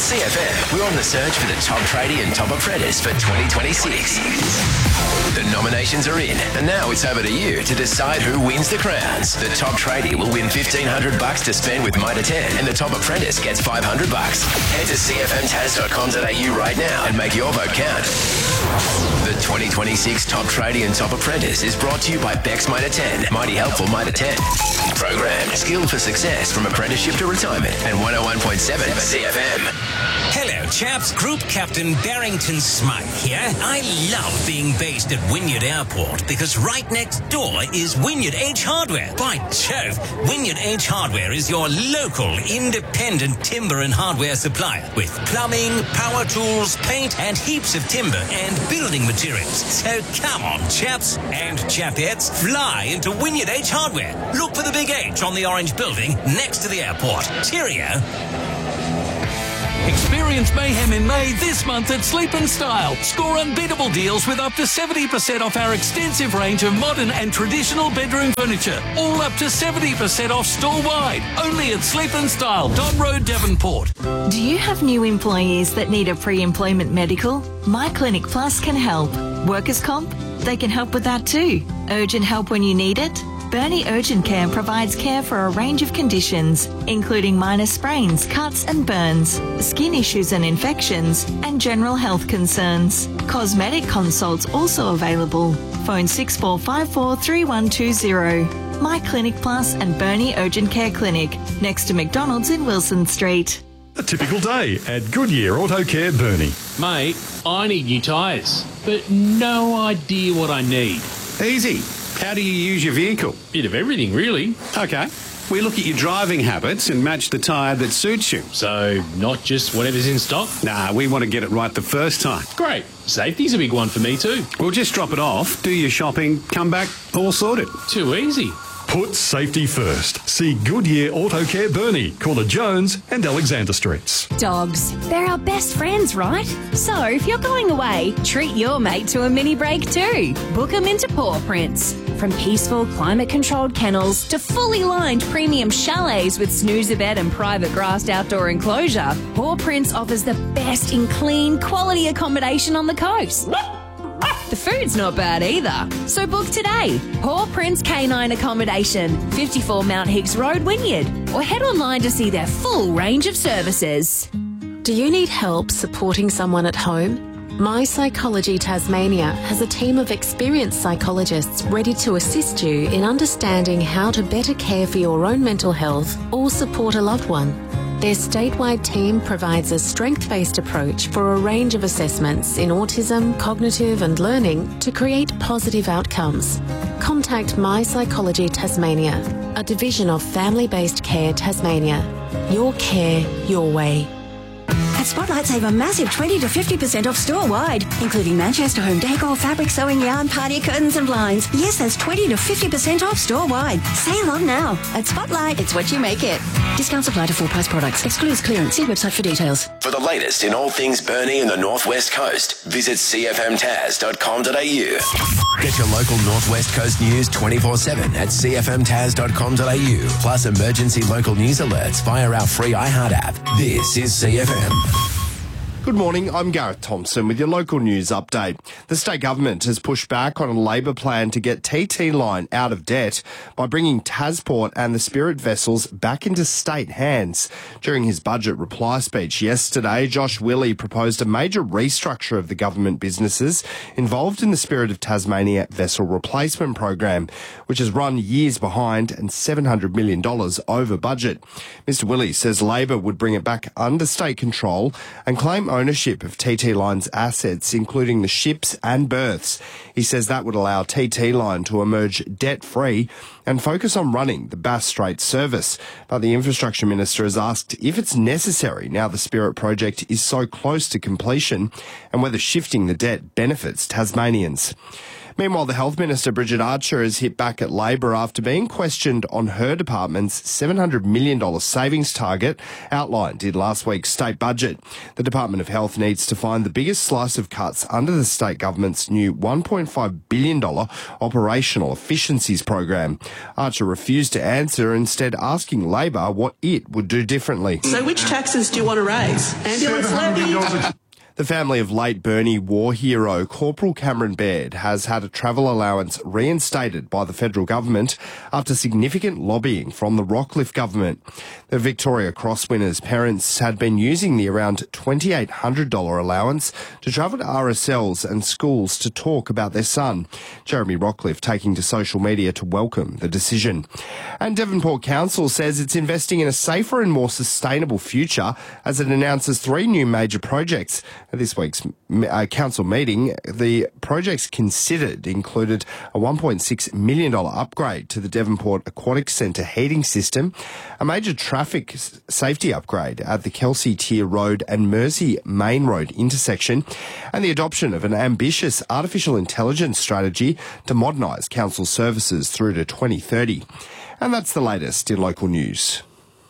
CFM, we're on the search for the top tradie and top apprentice for 2026. The nominations are in, and now it's over to you to decide who wins the crowns. The top tradie will win $1,500 to spend with Mitre 10, and the top apprentice gets $500. Head to cfmtaz.com.au right now and make your vote count. The 2026 Top Tradie and Top Apprentice is brought to you by Bex Mitre 10, Mighty Helpful Mitre 10. Program Skilled for Success from Apprenticeship to Retirement and 101.7 CFM. Hello, chaps. Group Captain Barrington Smythe here. I love being based at Wynyard Airport because right next door is Wynyard H Hardware. By Jove, Wynyard H Hardware is your local independent timber and hardware supplier with plumbing, power tools, paint, and heaps of timber and building materials. So come on, chaps and chapettes, fly into Wynyard H Hardware. Look for the big H on the orange building next to the airport. Cheerio. Experience mayhem in May this month at Sleep & Style. Score unbeatable deals with up to 70% off our extensive range of modern and traditional bedroom furniture. All up to 70% off store-wide. Only at Sleep & Style, Don Road, Devonport. Do you have new employees that need a pre-employment medical? My Clinic Plus can help. Workers' comp? They can help with that too. Urgent help when you need it? Burnie Urgent Care provides care for a range of conditions, including minor sprains, cuts and burns, skin issues and infections, and general health concerns. Cosmetic consults also available. Phone 6454 3120. My Clinic Plus and Burnie Urgent Care Clinic, next to McDonald's in Wilson Street. A typical day at Goodyear Auto Care Burnie. Mate, I need new tyres, but no idea what I need. Easy. How do you use your vehicle? Bit of everything, really. Okay. We look at your driving habits and match the tyre that suits you. So, not just whatever's in stock? Nah, we want to get it right the first time. Great. Safety's a big one for me too. We'll just drop it off, do your shopping, come back, all sorted. Too easy. Put safety first. See Goodyear Auto Care Burnie, Corner Jones and Alexander Streets. Dogs. They're our best friends, right? So if you're going away, treat your mate to a mini break too. Book them into Paw Prints. From peaceful, climate-controlled kennels to fully lined premium chalets with snoozer bed and private grassed outdoor enclosure, Paw Prints offers the best in clean, quality accommodation on the coast. The food's not bad either. So book today. Paw Prints Canine Accommodation, 54 Mount Hicks Road, Wynyard. Or head online to see their full range of services. Do you need help supporting someone at home? My Psychology Tasmania has a team of experienced psychologists ready to assist you in understanding how to better care for your own mental health or support a loved one. Their statewide team provides a strength-based approach for a range of assessments in autism, cognitive and learning to create positive outcomes. Contact My Psychology Tasmania, a division of Family-Based Care Tasmania. Your care, your way. At Spotlight, save a massive 20 to 50% off store-wide, including Manchester home decor, fabric, sewing, yarn, party curtains and blinds. Yes, that's 20 to 50% off store-wide. Say along now. At Spotlight, it's what you make it. Discounts apply to full-price products. Excludes clearance. See website for details. For the latest in all things Burnie and the Northwest Coast, visit cfmtaz.com.au. Get your local Northwest Coast news 24/7 at cfmtaz.com.au. Plus emergency local news alerts via our free iHeart app. This is CFM. Good morning, I'm Gareth Thompson with your local news update. The state government has pushed back on a Labor plan to get TT Line out of debt by bringing Tasport and the Spirit vessels back into state hands. During his budget reply speech yesterday, Josh Willey proposed a major restructure of the government businesses involved in the Spirit of Tasmania vessel replacement program, which has run years behind and $700 million over budget. Mr Willey says Labor would bring it back under state control and claim ownership of TT Line's assets, including the ships and berths. He says that would allow TT Line to emerge debt-free and focus on running the Bass Strait service. But the Infrastructure Minister has asked if it's necessary now the Spirit project is so close to completion and whether shifting the debt benefits Tasmanians. Meanwhile, the Health Minister, Bridget Archer, has hit back at Labor after being questioned on her department's $700 million savings target outlined in last week's state budget. The Department of Health needs to find the biggest slice of cuts under the state government's new $1.5 billion operational efficiencies program. Archer refused to answer, instead asking Labor what it would do differently. So which taxes do you want to raise? Ambulance levy? The family of late Burnie war hero Corporal Cameron Baird has had a travel allowance reinstated by the federal government after significant lobbying from the Rockcliffe government. The Victoria Cross winners' parents had been using the around $2,800 allowance to travel to RSLs and schools to talk about their son. Jeremy Rockcliffe taking to social media to welcome the decision. And Devonport Council says it's investing in a safer and more sustainable future as it announces 3 new major projects. At this week's council meeting, the projects considered included a $1.6 million upgrade to the Devonport Aquatic Centre heating system, a major traffic safety upgrade at the Kelsey Tier Road and Mersey Main Road intersection, and the adoption of an ambitious artificial intelligence strategy to modernise council services through to 2030. And that's the latest in local news.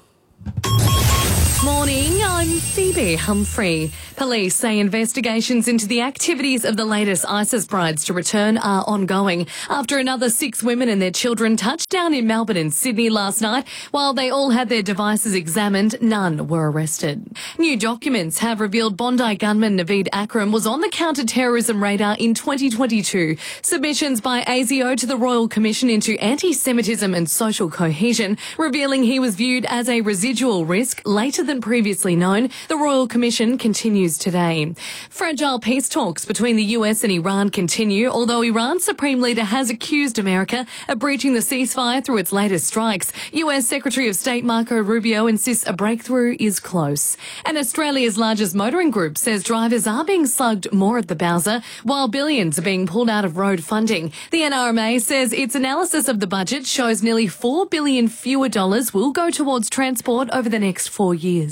Morning, I'm Phoebe Humphrey. Police say investigations into the activities of the latest ISIS brides to return are ongoing after another 6 women and their children touched down in Melbourne and Sydney last night. While they all had their devices examined, none were arrested. New documents have revealed Bondi gunman Naveed Akram was on the counter-terrorism radar in 2022. Submissions by ASIO to the Royal Commission into Anti-Semitism and Social Cohesion revealing he was viewed as a residual risk later than previously known. The Royal Commission continues today. Fragile peace talks between the US and Iran continue, although Iran's Supreme Leader has accused America of breaching the ceasefire through its latest strikes. US Secretary of State Marco Rubio insists a breakthrough is close. And Australia's largest motoring group says drivers are being slugged more at the Bowser, while billions are being pulled out of road funding. The NRMA says its analysis of the budget shows nearly $4 billion fewer dollars will go towards transport over the next 4 years.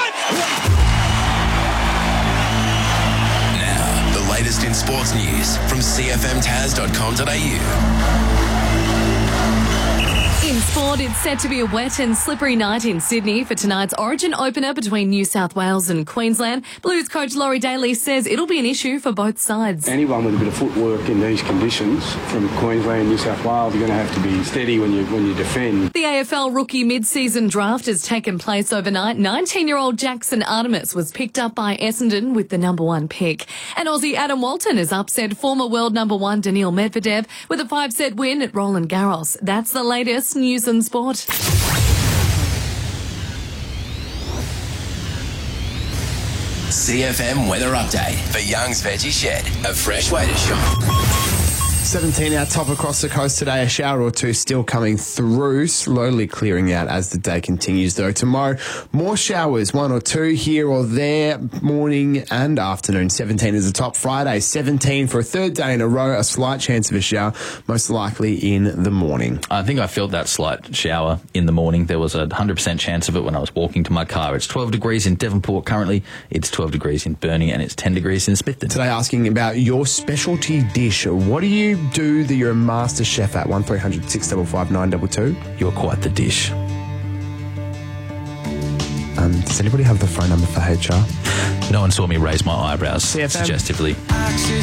Now, the latest in sports news from cfmtaz.com.au. In sport, it's set to be a wet and slippery night in Sydney for tonight's Origin opener between New South Wales and Queensland. Blues coach Laurie Daly says it'll be an issue for both sides. Anyone with a bit of footwork in these conditions from Queensland and New South Wales are going to have to be steady when you defend. The AFL rookie mid-season draft has taken place overnight. 19-year-old Jackson Artemis was picked up by Essendon with the number 1 pick. And Aussie Adam Walton has upset former world number 1 Daniil Medvedev with a 5-set win at Roland Garros. That's the latest news and sport. CFM weather update for Young's Veggie Shed, a fresh way to shop. 17 out top across the coast today. A shower or two still coming through, slowly clearing out as the day continues though. Tomorrow, more showers, 1 or 2 here or there, morning and afternoon. 17 is the top. Friday, 17 for a 3rd day in a row. A slight chance of a shower, most likely in the morning. I think I felt that slight shower in the morning. There was a 100% chance of it when I was walking to my car. It's 12 degrees in Devonport currently. It's 12 degrees in Burnie and it's 10 degrees in Smithton. Today asking about your specialty dish. What do you do that you're a master chef at? 1300 655 922. You're quite the dish. Does anybody have the phone number for HR? No one saw me raise my eyebrows CFM. suggestively.